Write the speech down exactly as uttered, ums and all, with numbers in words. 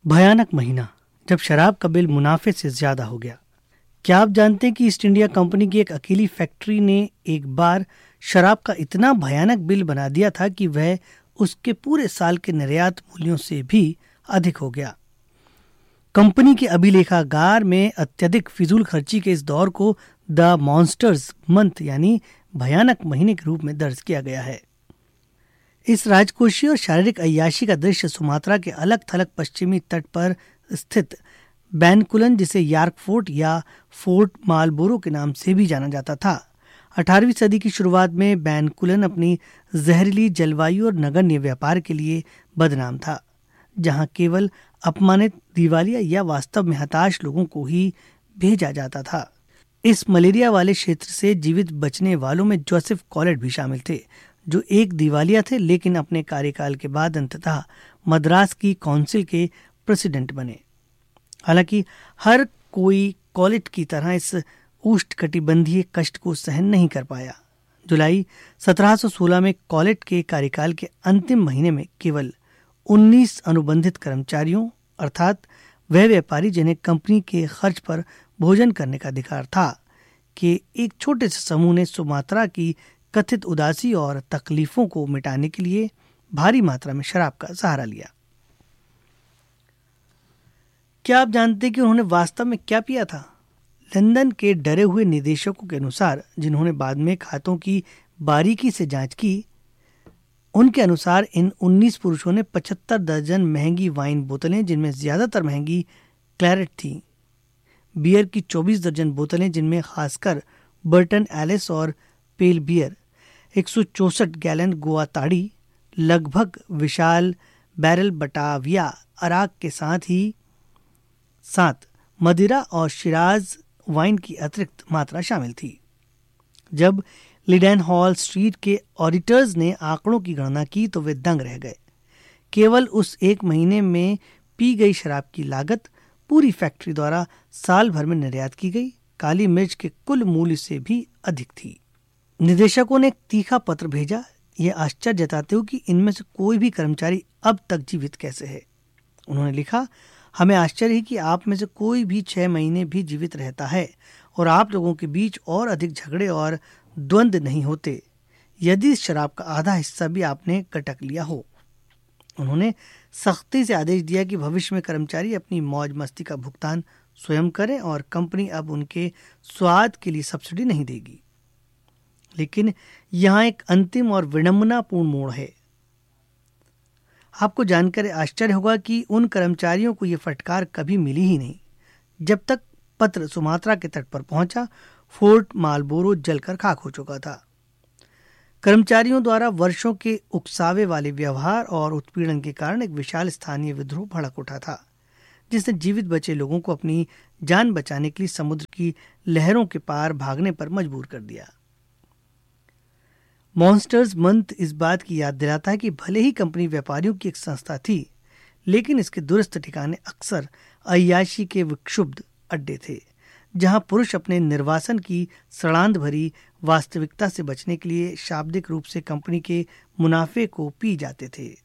भयानक महीना जब शराब का बिल मुनाफे से ज्यादा हो गया। क्या आप जानते हैं कि ईस्ट इंडिया कंपनी की एक अकेली फैक्ट्री ने एक बार शराब का इतना भयानक बिल बना दिया था कि वह उसके पूरे साल के निर्यात मूल्यों से भी अधिक हो गया। कंपनी के अभिलेखागार में अत्यधिक फिजूल खर्ची के इस दौर को द मॉन्स्टर्स मंथ यानी भयानक महीने के रूप में दर्ज किया गया है। इस राजकोषीय और शारीरिक अय्याशी का दृश्य सुमात्रा के अलग थलग पश्चिमी तट पर स्थित बैनकुलन, जिसे यार्क फोर्ट या फोर्ट मालबोरो के नाम से भी जाना जाता था। अठारहवीं सदी की शुरुआत में बैनकुलन अपनी जहरीली जलवायु और नगण्य व्यापार के लिए बदनाम था, जहां केवल अपमानित, दिवालिया या वास्तव में हताश लोगों को ही भेजा जाता था। इस मलेरिया वाले क्षेत्र से जीवित बचने वालों में जोसेफ कॉलेट भी शामिल थे, जो एक दिवालिया थे लेकिन अपने कार्यकाल के बाद अंततः मद्रास की काउंसिल के प्रेसिडेंट बने। हालांकि हर कोई कॉलेट की तरह इस उष्णकटिबंधीय कष्ट को सहन नहीं कर पाया। जुलाई सत्रह सौ सोलह में कॉलेट के कार्यकाल के अंतिम महीने में केवल उन्नीस अनुबंधित कर्मचारियों, अर्थात वह व्यापारी जिन्हें कंपनी के खर्च पर भोजन करने का अधिकार था, कि एक छोटे से समूह ने सुमात्रा की कथित उदासी और तकलीफों को मिटाने के लिए भारी मात्रा में शराब का सहारा लिया। क्या आप जानते हैं कि उन्होंने वास्तव में क्या पिया था? लंदन के डरे हुए निदेशकों के अनुसार, जिन्होंने बाद में खातों की बारीकी से जांच की, उनके अनुसार इन उन्नीस पुरुषों ने पचहत्तर दर्जन महंगी वाइन बोतलें, जिनमें ज्यादातर महंगी क्लैरेट थी, बियर की चौबीस दर्जन बोतलें जिनमें खासकर बर्टन एलिस और पेल बियर, एक सौ चौसठ गैलन गोवा ताड़ी, लगभग विशाल बैरल बटाविया अराक के साथ ही साथ मदिरा और शिराज वाइन की अतिरिक्त मात्रा शामिल थी। जब लिडेन हॉल स्ट्रीट के ऑडिटर्स ने आंकड़ों की गणना की तो वे दंग रह गए। केवल उस एक महीने में पी गई शराब की लागत पूरी फैक्ट्री द्वारा साल भर में निर्यात की गई काली मिर्च के कुल मूल्य से भी अधिक थी। निदेशकों ने एक तीखा पत्र भेजा, यह आश्चर्य जताते हुए कि इनमें से कोई भी कर्मचारी अब तक जीवित कैसे है। उन्होंने लिखा, हमें आश्चर्य है कि आप में से कोई भी छह महीने भी जीवित रहता है और आप लोगों के बीच और अधिक झगड़े और द्वंद्व नहीं होते, यदि शराब का आधा हिस्सा भी आपने कटक लिया हो। उन्होंने सख्ती से आदेश दिया कि भविष्य में कर्मचारी अपनी मौज मस्ती का भुगतान स्वयं करें और कंपनी अब उनके स्वाद के लिए सब्सिडी नहीं देगी। लेकिन यहाँ एक अंतिम और विडंबनापूर्ण मोड़ है। आपको जानकर आश्चर्य होगा कि उन कर्मचारियों को यह फटकार कभी मिली ही नहीं। जब तक पत्र सुमात्रा के तट पर पहुंचा, फोर्ट मालबोरो जलकर खाक हो चुका था। कर्मचारियों द्वारा वर्षों के उकसावे वाले व्यवहार और उत्पीड़न के कारण एक विशाल स्थानीय विद्रोह भड़क उठा था, जिसने जीवित बचे लोगों को अपनी जान बचाने के लिए समुद्र की लहरों के पार भागने पर मजबूर कर दिया। मॉन्स्टर्स मंथ इस बात की याद दिलाता है कि भले ही कंपनी व्यापारियों की एक संस्था थी, लेकिन इसके दूरस्थ ठिकाने अक्सर अय्याशी के विक्षुब्ध अड्डे थे, जहां पुरुष अपने निर्वासन की सड़ांध भरी वास्तविकता से बचने के लिए शाब्दिक रूप से कंपनी के मुनाफे को पी जाते थे।